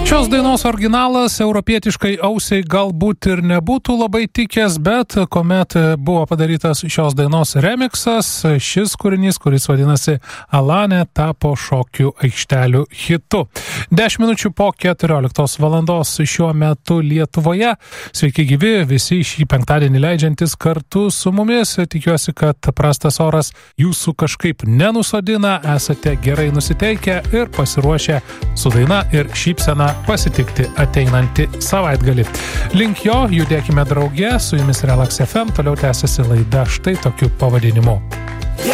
Šios dainos originalas europietiškai ausiai galbūt ir nebūtų labai tikęs, bet kuomet buvo padarytas šios dainos remixas, šis kūrinys, kuris vadinasi Alane, tapo šokių aikštelių hitu. 10 minučių po 14 valandos šiuo metu Lietuvoje. Sveiki gyvi, visi šį penktadienį leidžiantis kartu su mumis. Tikiuosi, kad prastas oras jūsų kažkaip nenusodina, esate gerai nusiteikę ir pasiruošę su daina ir šypsena pasitikti ateinantį savaitgalį. Link jo judėkime drauge, su jumis Relax FM, toliau tęsiasi laida štai tokiu pavadinimu.